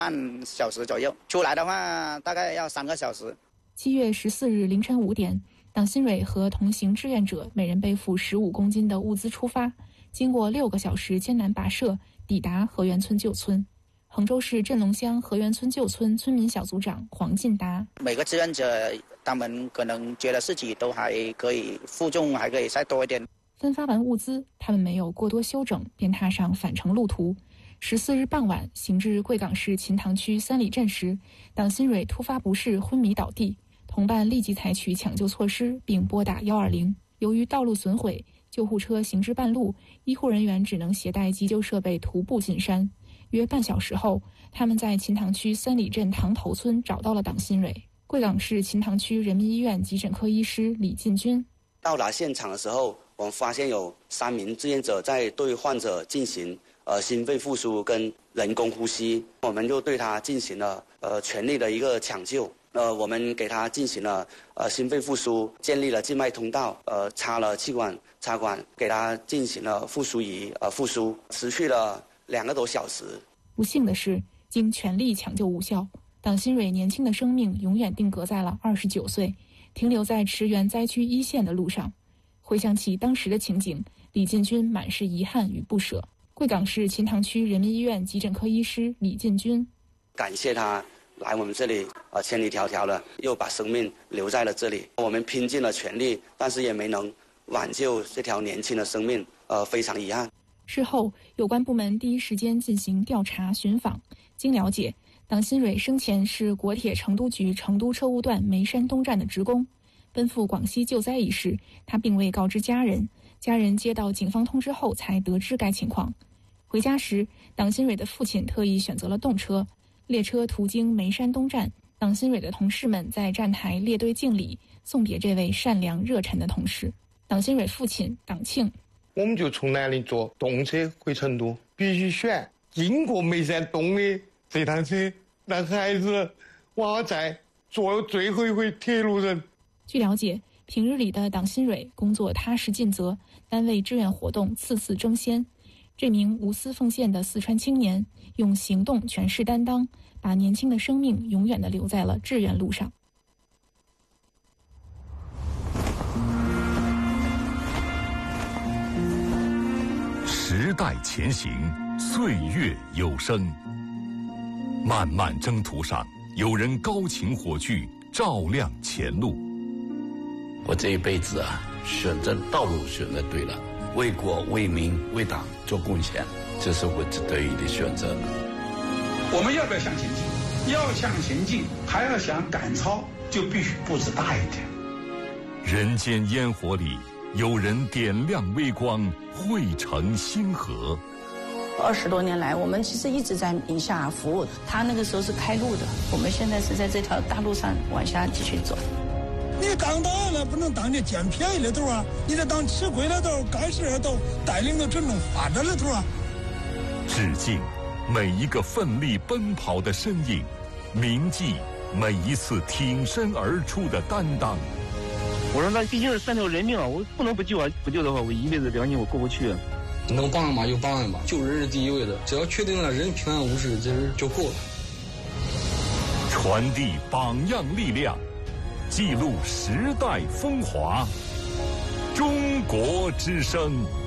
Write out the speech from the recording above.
半小时左右，出来的话大概要3个小时。 7月14日凌晨5点，党新蕊和同行志愿者每人背负15公斤的物资出发，经过6个小时艰难跋涉，抵达河源村旧村。衡州市镇龙乡河源村旧村村民小组长黄进达： 每个志愿者他们可能觉得自己都还可以负重，还可以再多一点。 分发完物资，他们没有过多休整，便踏上返程路途。14日傍晚，行至贵港市秦塘区三里镇时，党新蕊突发不适，昏迷倒地。同伴立即采取抢救措施，并拨打120。由于道路损毁，救护车行至半路，医护人员只能携带急救设备徒步进山。约半小时后，他们在秦塘区三里镇塘头村找到了党新蕊。贵港市秦塘区人民医院急诊科医师李进军： 到达现场的时候，我们发现有3名志愿者在对患者进行心肺复苏跟人工呼吸，我们就对他进行了全力的一个抢救。我们给他进行了心肺复苏，建立了静脉通道，插了气管插管，给他进行了复苏仪复苏，持续了2个多小时。 不幸的是，经全力抢救无效，党新蕊年轻的生命永远定格在了29岁，停留在驰援灾区一线的路上。回想起当时的情景，李进军满是遗憾与不舍。贵港市秦塘区人民医院急诊科医师李进军： 感谢他来我们这里千里迢迢的又把生命留在了这里，我们拼尽了全力，但是也没能挽救这条年轻的生命，非常遗憾。 事后，有关部门第一时间进行调查寻访。经了解，党新蕊生前是国铁成都局成都车务段眉山东站的职工。奔赴广西救灾一事，他并未告知家人，家人接到警方通知后才得知该情况。回家时，党新蕊的父亲特意选择了动车，列车途经眉山东站，党新蕊的同事们在站台列队敬礼，送别这位善良热忱的同事。党新蕊父亲党庆： 我们就从南宁坐动车回成都，必须选经过眉山东的这趟车，让孩子娃在做最后一回铁路人。 据了解，平日里的党新蕊工作踏实尽责，单位志愿活动次次争先。这名无私奉献的四川青年，用行动诠释担当，把年轻的生命永远地留在了志愿路上。 时代前行，岁月有声。漫漫征途上，有人高擎火炬，照亮前路。 我这一辈子选择道路选择对了，为国为民为党做贡献，这是我得意的选择。 我们要不要向前进？要向前进，还要想赶超，就必须步子大一点。 人间烟火里，有人点亮微光，汇成星河。 20多年来，我们其实一直在宁夏服务。他那个时候是开路的，我们现在是在这条大路上往下继续走。 你当党员了，不能当你捡便宜的头啊！你得当吃亏的头，干事的头，带领着群众发展的头啊！ 致敬每一个奋力奔跑的身影，铭记每一次挺身而出的担当。 我说那毕竟是3条人命啊，我不能不救啊！不救的话，我一辈子良心我过不去。 能帮人嘛就帮人吧，救人是第一位的，只要确定了人平安无事，这就够了。 传递榜样力量，记录时代风华。中国之声。